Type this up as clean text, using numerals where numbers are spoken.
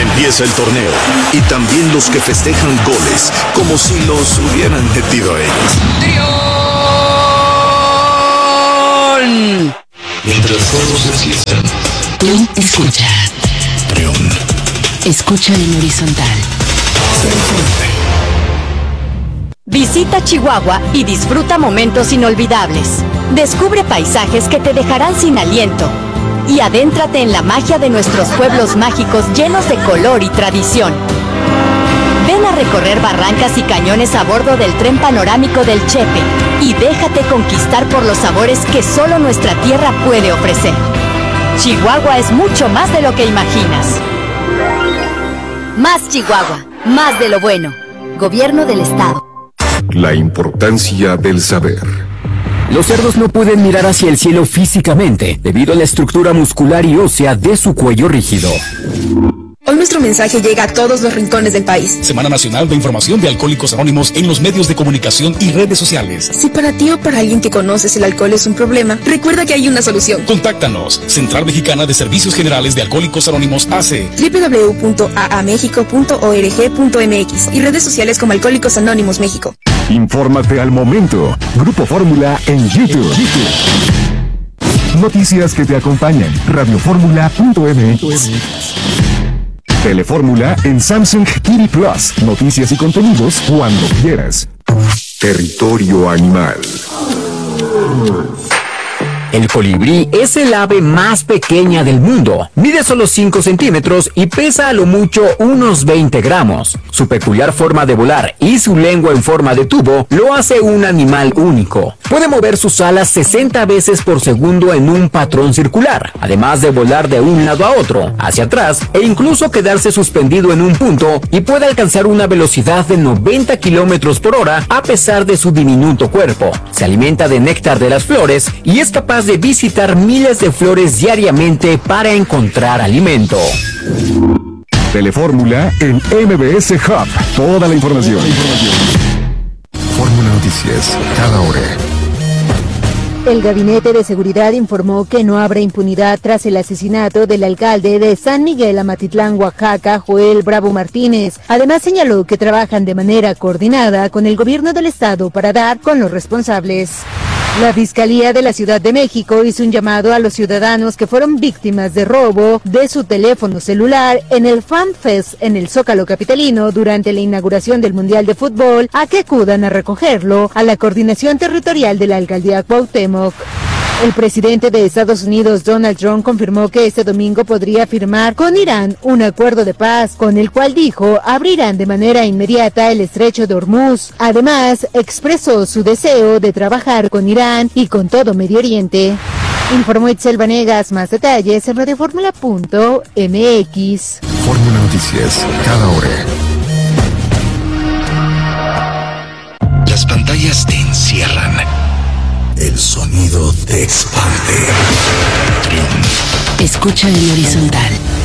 Empieza el torneo y también los que festejan goles como si los hubieran metido ellos. ¡Trión! Mientras todos empiezan, Tú escucha. Trión. Escucha en horizontal. Visita Chihuahua y disfruta momentos inolvidables. Descubre paisajes que te dejarán sin aliento. Y adéntrate en la magia de nuestros pueblos mágicos llenos de color y tradición. Ven a recorrer barrancas y cañones a bordo del tren panorámico del Chepe y déjate conquistar por los sabores que solo nuestra tierra puede ofrecer. Chihuahua es mucho más de lo que imaginas. Más Chihuahua, más de lo bueno. Gobierno del Estado. La importancia del saber. Los cerdos no pueden mirar hacia el cielo físicamente, debido a la estructura muscular y ósea de su cuello rígido. Hoy nuestro mensaje llega a todos los rincones del país. Semana Nacional de Información de Alcohólicos Anónimos en los medios de comunicación y redes sociales. Si para ti o para alguien que conoces el alcohol es un problema, recuerda que hay una solución. Contáctanos. Central Mexicana de Servicios Generales de Alcohólicos Anónimos AC. www.aamexico.org.mx y redes sociales como Alcohólicos Anónimos México. Infórmate al momento. Grupo Fórmula en YouTube. Noticias que te acompañan. Radiofórmula.mx. Telefórmula en Samsung TV Plus. Noticias y contenidos cuando quieras. Territorio animal. El colibrí es el ave más pequeña del mundo. Mide solo 5 centímetros y pesa a lo mucho unos 20 gramos. Su peculiar forma de volar y su lengua en forma de tubo lo hace un animal único. Puede mover sus alas 60 veces por segundo en un patrón circular, además de volar de un lado a otro, hacia atrás e incluso quedarse suspendido en un punto, y puede alcanzar una velocidad de 90 kilómetros por hora a pesar de su diminuto cuerpo. Se alimenta de néctar de las flores y es capaz de visitar miles de flores diariamente para encontrar alimento. Telefórmula en MBS Hub. Toda la información. Fórmula Noticias, cada hora. El Gabinete de Seguridad informó que no habrá impunidad tras el asesinato del alcalde de San Miguel Amatitlán, Oaxaca, Joel Bravo Martínez. Además señaló que trabajan de manera coordinada con el gobierno del estado para dar con los responsables. La Fiscalía de la Ciudad de México hizo un llamado a los ciudadanos que fueron víctimas de robo de su teléfono celular en el Fan Fest en el Zócalo capitalino durante la inauguración del Mundial de Fútbol a que acudan a recogerlo a la Coordinación Territorial de la Alcaldía Cuauhtémoc. El presidente de Estados Unidos, Donald Trump, confirmó que este domingo podría firmar con Irán un acuerdo de paz, con el cual dijo abrirán de manera inmediata el estrecho de Hormuz. Además, expresó su deseo de trabajar con Irán y con todo Medio Oriente. Informó Itzel Vanegas. Más detalles en radioformula.mx. Fórmula Noticias, cada hora. Las pantallas te encierran. El sonido te expande. Trión. Escucha en horizontal.